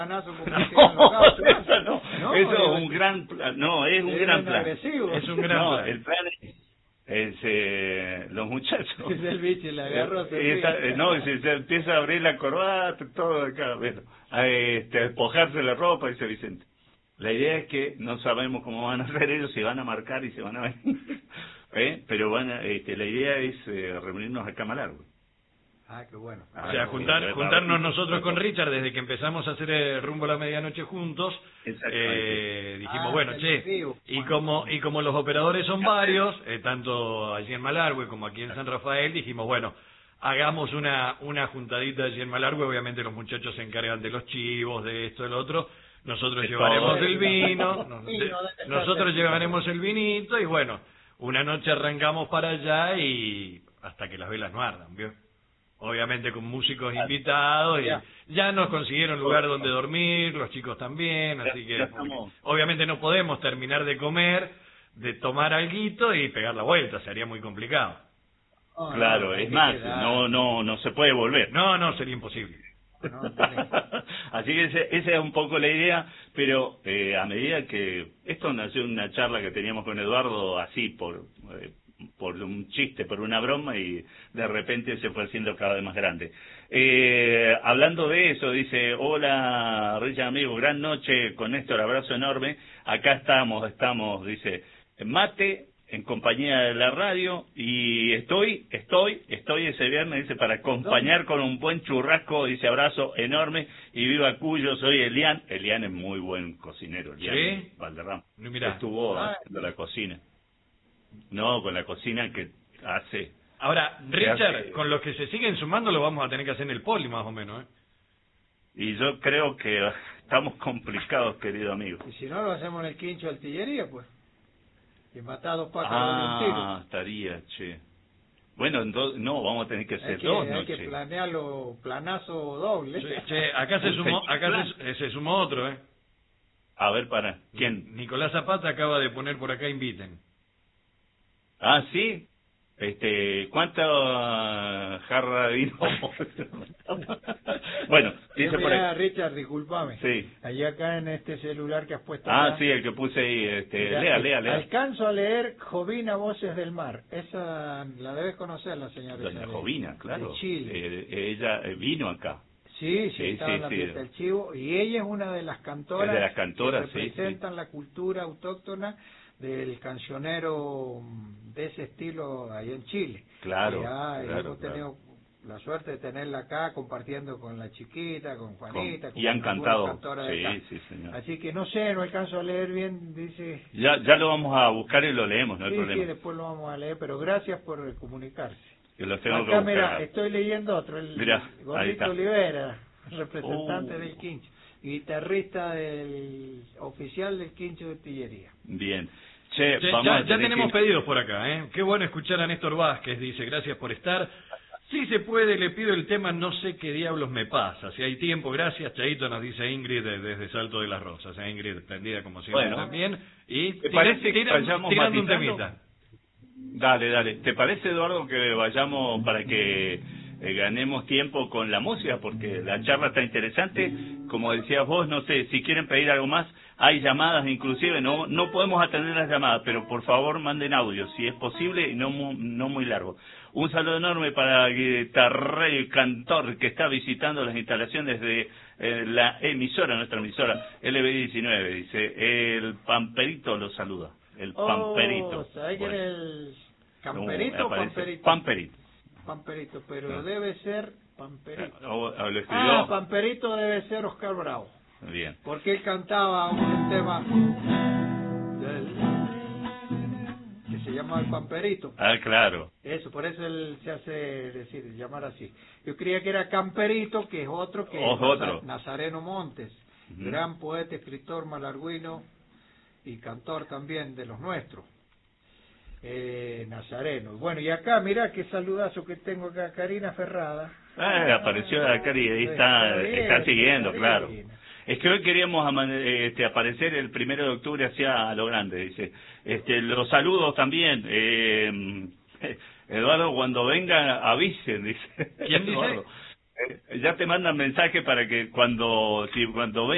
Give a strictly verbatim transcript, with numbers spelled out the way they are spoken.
Como no, eso no, no, eso es es un gran plan, no, es un gran plan. Agresivo. Es un gran no, plan. El plan es, es eh, los muchachos. Es el bicho, le agarró. Eh, esa, eh, no, se, se empieza a abrir la corbata, todo acá, bueno, a, este, a despojarse la ropa, dice Vicente. La idea es que no sabemos cómo van a hacer ellos, si van a marcar y se van a venir, ¿eh? Pero van a, este, la idea es eh, reunirnos acá a Malargüe. Ah, qué bueno. O sea, juntar, juntarnos nosotros con Richard desde que empezamos a hacer el Rumbo a la Medianoche juntos, eh, dijimos, ah, bueno, che, y como y como los operadores son varios, eh, tanto allí en Malargüe como aquí en San Rafael, dijimos, bueno, hagamos una una juntadita allí en Malargüe, obviamente los muchachos se encargan de los chivos, de esto, del otro, nosotros llevaremos el vino, nos, de, nosotros llevaremos el vinito, y bueno, una noche arrancamos para allá y hasta que las velas no ardan, ¿vio? Obviamente con músicos invitados, y ya nos consiguieron lugar donde dormir, los chicos también, así que obviamente no podemos terminar de comer, de tomar alguito y pegar la vuelta, sería muy complicado. Claro, es más, no no no se puede volver. No, no, sería imposible. Así que ese, esa es un poco la idea, pero eh, a medida que esto nació en una charla que teníamos con Eduardo, así por... Eh, por un chiste, por una broma, y de repente se fue haciendo cada vez más grande. Eh, hablando de eso, dice, hola Richard amigo, gran noche con Néstor, abrazo enorme, acá estamos, estamos, dice, mate en compañía de la radio, y estoy, estoy, estoy ese viernes, dice, para acompañar con un buen churrasco, dice, abrazo enorme, y viva Cuyo, soy Elian, Elian es muy buen cocinero, Elian ¿Sí? Valderrama, no, estuvo ah, haciendo la cocina. No, con la cocina que hace. Ahora, Richard, hace... con los que se siguen sumando lo vamos a tener que hacer en el poli, más o menos, ¿eh? Y yo creo que estamos complicados, querido amigo. Y si no, lo hacemos en el quincho de artillería, pues. Y matar dos pájaros ah, de un tiro. Ah, estaría, che. Bueno, entonces, no, vamos a tener que hacer hay que, dos, ¿no? Hay che. que planearlo, planazo doble. Sí, che, acá se sumó, acá se, se sumó otro, ¿eh? A ver, para, ¿quién? Nicolás Zapata acaba de poner por acá, inviten. Ah, sí. Este, ¿cuánta jarra de vino? Bueno, dice por ahí. Richard, discúlpame. Sí. Allá acá en este celular que has puesto. Ah, acá, sí, el que puse ahí. Este, ya, lea, lea, lea. Alcanzo a leer Jovina Voces del Mar. Esa la debes conocer, la señora. Doña Jovina, claro. De Chile. Eh, ella vino acá. Sí, sí, sí, estaba sí, en la fiesta sí. del Chivo. Y ella es una de las cantoras, es de las cantoras que representan sí, la cultura autóctona del cancionero de ese estilo ahí en Chile. Claro, ya, claro, hemos tenido claro. la suerte de tenerla acá compartiendo con la chiquita, con Juanita. Con, con y han cantado, sí, sí, señor. Así que no sé, no alcanzo a leer bien, dice... Ya ya lo vamos a buscar y lo leemos, no hay sí, problema. Sí, después lo vamos a leer, pero gracias por comunicarse. Que lo tengo acá, que mira, estoy leyendo otro, el Mirá, Gordito Olivera, representante uh. del Quincho, guitarrista del oficial del Quincho de Artillería. Bien. Che, che, vamos ya, a ya tenemos que... pedidos por acá, ¿eh? Qué bueno escuchar a Néstor Vázquez, dice, gracias por estar. Si se puede, le pido el tema No sé qué diablos me pasa. Si hay tiempo, gracias. Chaito, nos dice Ingrid desde Salto de las Rosas. ¿eh? Ingrid, prendida como siempre bueno, también. Y ¿te tira, parece tira, que vayamos tirando un matizando? temita. Dale, dale. ¿Te parece, Eduardo, que vayamos para que eh, ganemos tiempo con la música? Porque la charla está interesante. Como decías vos, no sé, si quieren pedir algo más, hay llamadas inclusive. No no podemos atender las llamadas, pero por favor manden audio, si es posible, y no, mu no muy largo. Un saludo enorme para el guitarrero y cantor que está visitando las instalaciones de eh, la emisora, nuestra emisora, L B diecinueve, dice. El Pamperito lo saluda. El Pamperito. Oh, ¿sabes quién es el Camperito o Pamperito? Pamperito. Pamperito, pero no. debe ser Pamperito. O, o lo escribió... Ah, Pamperito debe ser Oscar Bravo. Bien. Porque él cantaba un tema del, que se llama El Pamperito. Ah, claro. Eso, por eso él se hace decir, llamar así. Yo creía que era Camperito, que es otro que o es otro. Nazareno Montes, uh-huh. gran poeta, escritor malargüino y cantor también de los nuestros. Eh, Nazareno. Bueno, y acá, mira qué saludazo que tengo acá, Karina Ferrada. Ah, apareció la Karina, ahí está, bien, está siguiendo, claro. Es que hoy queríamos este, aparecer el primero de octubre hacia lo grande, dice. Este, los saludos también. Eh, Eduardo, cuando venga, avisen, dice. ¿Quién Eduardo. dice? Eh, ya te mandan mensaje para que cuando, si cuando venga